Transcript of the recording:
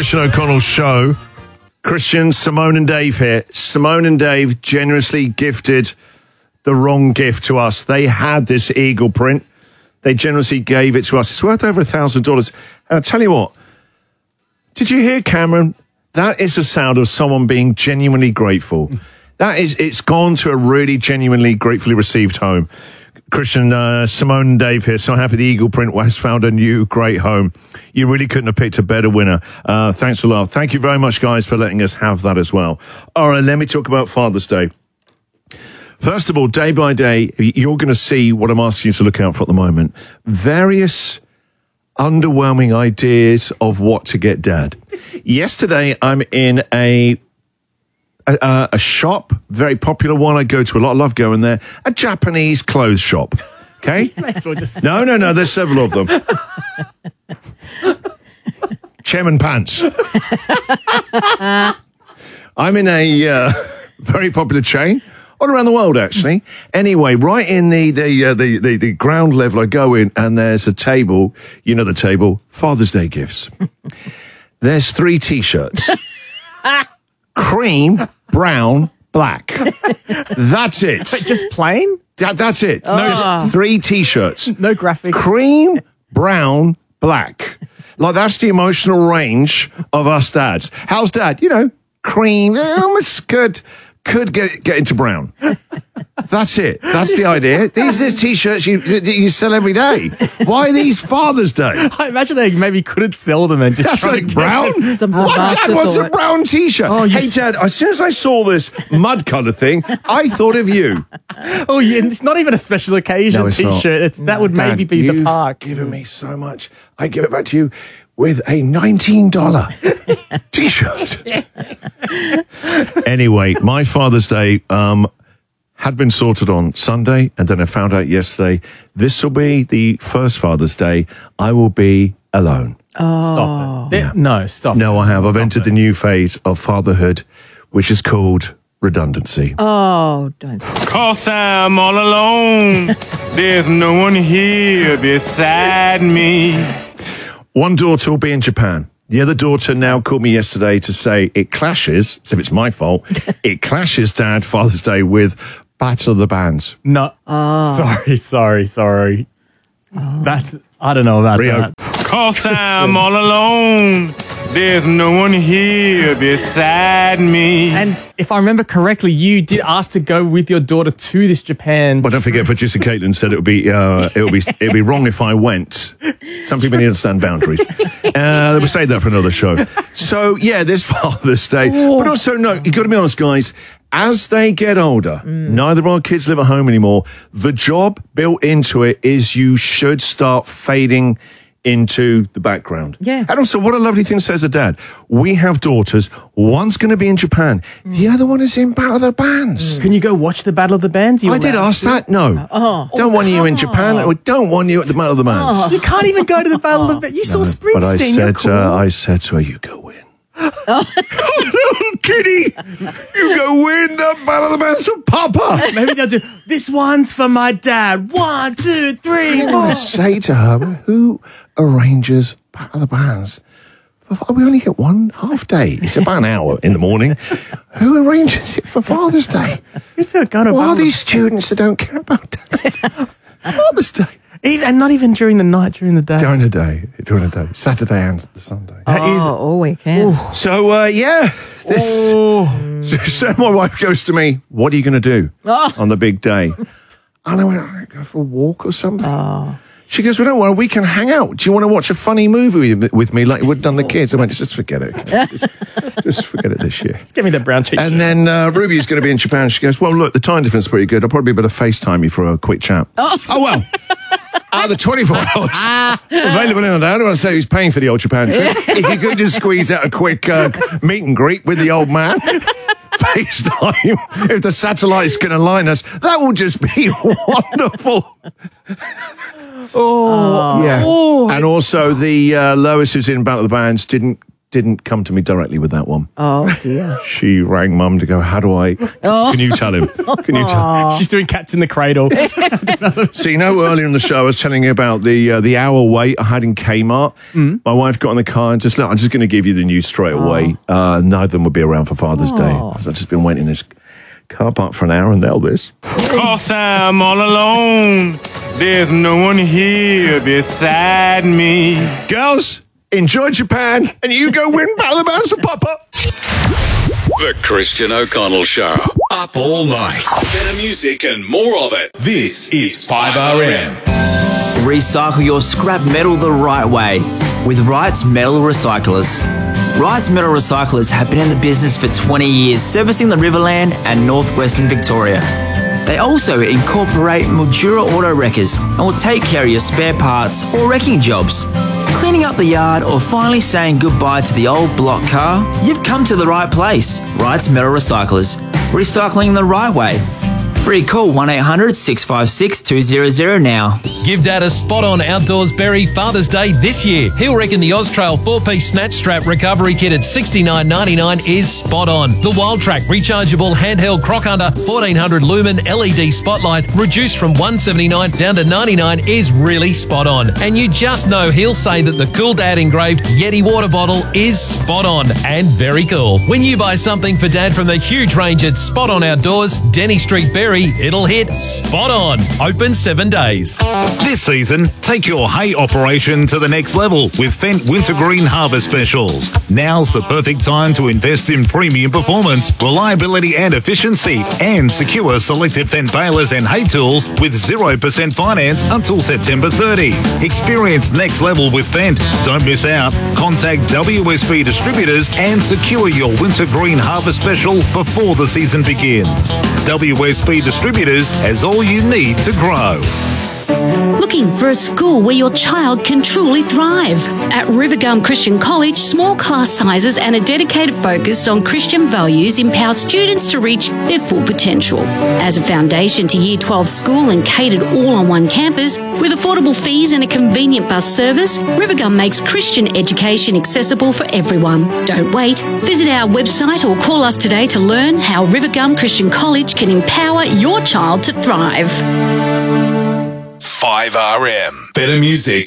Christian O'Connell Show. Christian, Simone and Dave here. Simone and Dave generously gifted the wrong gift to us. They had this eagle print. They generously gave it to us. It's worth over $1,000. And I'll tell you what, did you hear, Cameron? That is the sound of someone being genuinely grateful. It's gone to a really genuinely gratefully received home. Christian, Simone and Dave here. So happy the eagle print has found a new great home. You really couldn't have picked a better winner. Thanks a lot. Thank you very much, guys, for letting us have that as well. All right, let me talk about Father's Day. First of all, day by day, you're going to see what I'm asking you to look out for at the moment. Various underwhelming ideas of what to get Dad. Yesterday, I'm in a shop, very popular one. I go to a lot. I love going there. A Japanese clothes shop. Okay? No. There's several of them. Chairman Pants. I'm in a very popular chain. All around the world, actually. Anyway, right in the ground level, I go in and there's a table. You know the table. Father's Day gifts. There's 3 T-shirts. Cream, brown, black. That's it. But just plain? That's it. No, just 3 T-shirts. No graphics. Cream, brown, black. Like, that's the emotional range of us dads. How's Dad? You know, cream, almost could get into brown. That's it. That's the idea. These are T-shirts you sell every day. Why these Father's Day? I imagine they maybe couldn't sell them and just that's like brown. What Dad wants a brown T-shirt? Oh, hey, Dad, as soon as I saw this mud colour thing, I thought of you. Oh, yeah, it's not even a special occasion T-shirt. That would Dad, maybe be the park. You've given me so much. I give it back to you with a $19 T-shirt. Anyway, my Father's Day had been sorted on Sunday, and then I found out yesterday this will be the first Father's Day I will be alone. Stop it. Yeah. No, stop. No, I have. I've entered the new phase of fatherhood, which is called redundancy. Oh, don't. 'Cause I'm all alone. There's no one here beside me. One daughter will be in Japan. The other daughter now called me yesterday to say it clashes, as if it's my fault, it clashes, Dad, Father's Day with Battle of the Bands. No. Sorry. That's, I don't know about Rio. that. 'Cause I'm all alone. There's no one here beside me. And if I remember correctly, you did ask to go with your daughter to this Japan. But don't forget, producer Caitlin said it would be wrong if I went. Some people need to understand boundaries. We'll save that for another show. So yeah, this Father's Day, but also no, you got to be honest, guys. As they get older, neither of our kids live at home anymore. The job built into it is you should start fading into the background. Yeah. And also, what a lovely thing says a dad. We have daughters. One's going to be in Japan. The other one is in Battle of the Bands. Can you go watch the Battle of the Bands? I did ask that. No. Don't want you in Japan. Or don't want you at the Battle of the Bands. You can't even go to the Battle of the Bands. You saw Springsteen. But I said to her, you go win. Little kitty, you go win the Battle of the Bands for Papa. Maybe they'll do, this one's for my dad. 1, 2, 3, 4. I say to her, who arranges Battle of the Bands? We only get one half day. It's about an hour in the morning. Who arranges it for Father's Day? You're so gonna. Why are these students that don't care about dads? Father's Day. And not even during the night, during the day. During the day. Saturday and Sunday. All weekend. So, this. So my wife goes to me, what are you going to do on the big day? And I went, I'm going to go for a walk or something. She goes, well, don't worry, we can hang out. Do you want to watch a funny movie with me like you would have done the kids? I went, just forget it. Just forget it this year. Just give me the brown cheese. And then Ruby's going to be in Japan. She goes, well, look, the time difference is pretty good. I'll probably be able to FaceTime you for a quick chat. Oh well. Out of the 24 hours available in I don't want to say who's paying for the old Japan trip. If you could just squeeze out a quick meet and greet with the old man. FaceTime. If the satellite's going to line us, that will just be wonderful. Yeah. And also, the Lois who's in Battle of the Bands didn't didn't come to me directly with that one. Oh, dear. She rang Mum to go, how do I... Can you tell him? Can you tell him? She's doing cats in the cradle. So, you know, earlier in the show, I was telling you about the hour wait I had in Kmart. My wife got in the car and just, look, I'm just going to give you the news straight away. None of them would be around for Father's Day. I've just been waiting in this car park for an hour and they'll this. 'Cause I'm all alone. There's no one here beside me. Girls, enjoy Japan and you go win Battle of Bands of Papa. The Christian O'Connell Show. Up all night. Better music and more of it. This is 5RM. Recycle your scrap metal the right way with Wright's Metal Recyclers. Wright's Metal Recyclers have been in the business for 20 years, servicing the Riverland and northwestern Victoria. They also incorporate Mildura auto wreckers and will take care of your spare parts or wrecking jobs. Cleaning up the yard or finally saying goodbye to the old block car? You've come to the right place. Wright's Metal Recyclers. Recycling the right way. Free call 1-800-656-200 now. Give Dad a spot-on outdoors berry Father's Day this year. He'll reckon the Austrail 4-piece snatch strap recovery kit at $69.99 is spot on. The Wild Track rechargeable handheld crock hunter 1400 lumen LED spotlight reduced from $179 down to $99 is really spot on. And you just know he'll say that the Cool Dad engraved Yeti water bottle is spot on and very cool. When you buy something for Dad from the huge range at Spot On Outdoors, Denny Street Berry, it'll hit spot on. Open 7 days. This season, take your hay operation to the next level with Fendt Wintergreen Harvest Specials. Now's the perfect time to invest in premium performance, reliability and efficiency, and secure selected Fendt balers and hay tools with 0% finance until September 30. Experience next level with Fendt. Don't miss out. Contact WSB Distributors and secure your Wintergreen Harvest Special before the season begins. WSB Distributors has all you need to grow. Looking for a school where your child can truly thrive? At Rivergum Christian College, small class sizes and a dedicated focus on Christian values empower students to reach their full potential. As a foundation to Year 12 school and catered all on one campus, with affordable fees and a convenient bus service, Rivergum makes Christian education accessible for everyone. Don't wait. Visit our website or call us today to learn how Rivergum Christian College can empower your child to thrive. 5RM. Better music